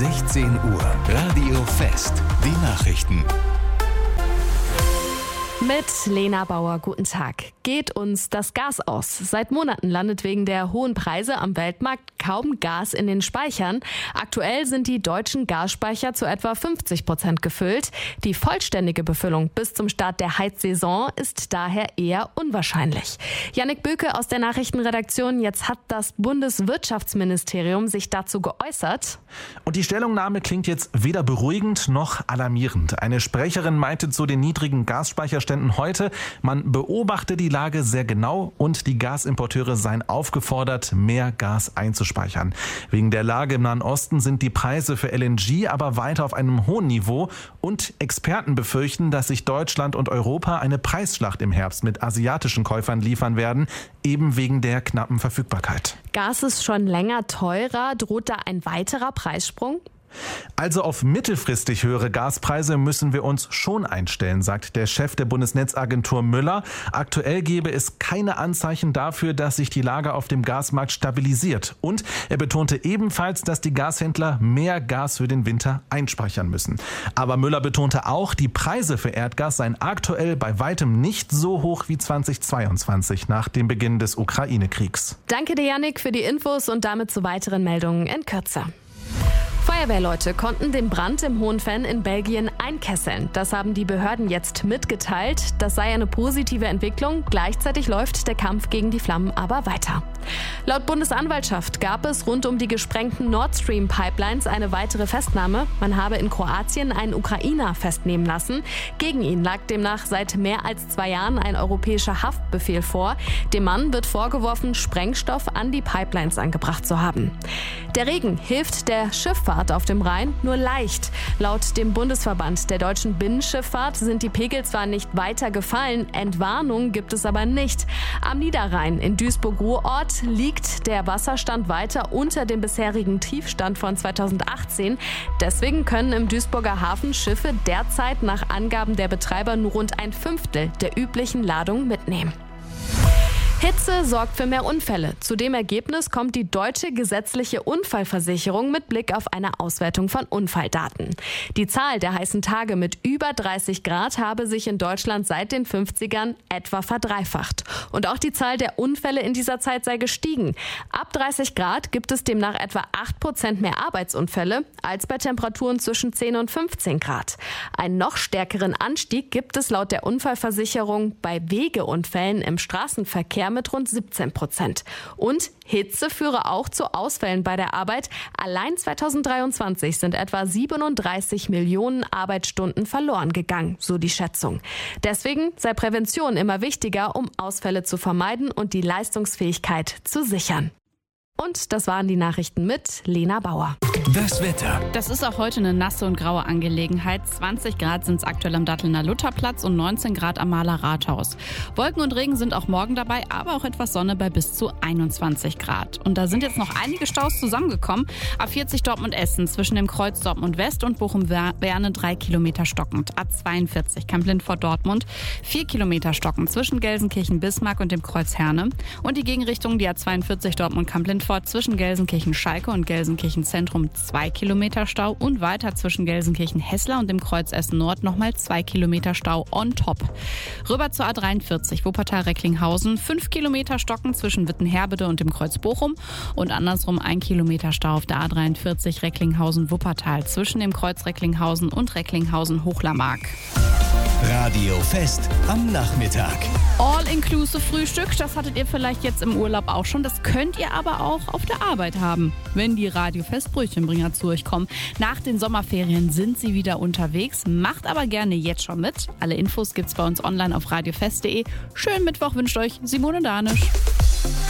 16 Uhr, Radio Fest, die Nachrichten. Mit Lena Bauer, guten Tag. Geht uns das Gas aus? Seit Monaten landet wegen der hohen Preise am Weltmarkt kaum Gas in den Speichern. Aktuell sind die deutschen Gasspeicher zu etwa 50% gefüllt. Die vollständige Befüllung bis zum Start der Heizsaison ist daher eher unwahrscheinlich. Jannik Böke aus der Nachrichtenredaktion. Jetzt hat das Bundeswirtschaftsministerium sich dazu geäußert. Und die Stellungnahme klingt jetzt weder beruhigend noch alarmierend. Eine Sprecherin meinte zu den niedrigen Gasspeicherständen heute, man beobachte die Lage sehr genau und die Gasimporteure seien aufgefordert, mehr Gas einzuspeichern. Wegen der Lage im Nahen Osten sind die Preise für LNG aber weiter auf einem hohen Niveau und Experten befürchten, dass sich Deutschland und Europa eine Preisschlacht im Herbst mit asiatischen Käufern liefern werden, eben wegen der knappen Verfügbarkeit. Gas ist schon länger teurer. Droht da ein weiterer Preissprung? Also auf mittelfristig höhere Gaspreise müssen wir uns schon einstellen, sagt der Chef der Bundesnetzagentur Müller. Aktuell gebe es keine Anzeichen dafür, dass sich die Lage auf dem Gasmarkt stabilisiert. Und er betonte ebenfalls, dass die Gashändler mehr Gas für den Winter einspeichern müssen. Aber Müller betonte auch, die Preise für Erdgas seien aktuell bei weitem nicht so hoch wie 2022 nach dem Beginn des Ukraine-Kriegs. Danke dir, Jannik, für die Infos und damit zu weiteren Meldungen in Kürze. Feuerwehrleute konnten den Brand im Hohenfenn in Belgien einkesseln. Das haben die Behörden jetzt mitgeteilt. Das sei eine positive Entwicklung. Gleichzeitig läuft der Kampf gegen die Flammen aber weiter. Laut Bundesanwaltschaft gab es rund um die gesprengten Nord Stream Pipelines eine weitere Festnahme. Man habe in Kroatien einen Ukrainer festnehmen lassen. Gegen ihn lag demnach seit mehr als 2 Jahren ein europäischer Haftbefehl vor. Dem Mann wird vorgeworfen, Sprengstoff an die Pipelines angebracht zu haben. Der Regen hilft der Schifffahrt auf dem Rhein nur leicht. Laut dem Bundesverband der deutschen Binnenschifffahrt sind die Pegel zwar nicht weiter gefallen, Entwarnung gibt es aber nicht. Am Niederrhein in Duisburg-Ruhrort liegt der Wasserstand weiter unter dem bisherigen Tiefstand von 2018. Deswegen können im Duisburger Hafen Schiffe derzeit nach Angaben der Betreiber nur rund 1/5 der üblichen Ladung mitnehmen. Hitze sorgt für mehr Unfälle. Zu dem Ergebnis kommt die deutsche gesetzliche Unfallversicherung mit Blick auf eine Auswertung von Unfalldaten. Die Zahl der heißen Tage mit über 30 Grad habe sich in Deutschland seit den 50ern etwa verdreifacht. Und auch die Zahl der Unfälle in dieser Zeit sei gestiegen. Ab 30 Grad gibt es demnach etwa 8% mehr Arbeitsunfälle als bei Temperaturen zwischen 10 und 15 Grad. Einen noch stärkeren Anstieg gibt es laut der Unfallversicherung bei Wegeunfällen im Straßenverkehr mit rund 17%. Und Hitze führe auch zu Ausfällen bei der Arbeit. Allein 2023 sind etwa 37 Millionen Arbeitsstunden verloren gegangen, so die Schätzung. Deswegen sei Prävention immer wichtiger, um Ausfälle zu vermeiden und die Leistungsfähigkeit zu sichern. Und das waren die Nachrichten mit Lena Bauer. Das Wetter. Das ist auch heute eine nasse und graue Angelegenheit. 20 Grad sind es aktuell am Dattelner Lutherplatz und 19 Grad am Mahler Rathaus. Wolken und Regen sind auch morgen dabei, aber auch etwas Sonne bei bis zu 21 Grad. Und da sind jetzt noch einige Staus zusammengekommen. A40 Dortmund-Essen zwischen dem Kreuz Dortmund West und Bochum-Werne 3 Kilometer stockend. A42 Kamp-Lindfort-Dortmund 4 Kilometer stockend zwischen Gelsenkirchen-Bismarck und dem Kreuz Herne. Und die Gegenrichtung, die A42 Dortmund-Kamp-Lindfort zwischen Gelsenkirchen-Schalke und Gelsenkirchen-Zentrum 2 Kilometer Stau und weiter zwischen Gelsenkirchen-Hessler und dem Kreuz Essen Nord nochmal 2 Kilometer Stau on top. Rüber zur A43 Wuppertal-Recklinghausen 5 Kilometer Stocken zwischen Wittenherbede und dem Kreuz Bochum und andersrum 1 Kilometer Stau auf der A43 Recklinghausen-Wuppertal zwischen dem Kreuz Recklinghausen und Recklinghausen-Hochlermark. Radio Fest am Nachmittag. All-inclusive Frühstück, das hattet ihr vielleicht jetzt im Urlaub auch schon. Das könnt ihr aber auch auf der Arbeit haben, wenn die Radio Fest Brötchenbringer zu euch kommen. Nach den Sommerferien sind sie wieder unterwegs. Macht aber gerne jetzt schon mit. Alle Infos gibt's bei uns online auf radiofest.de. Schönen Mittwoch wünscht euch Simone Danisch.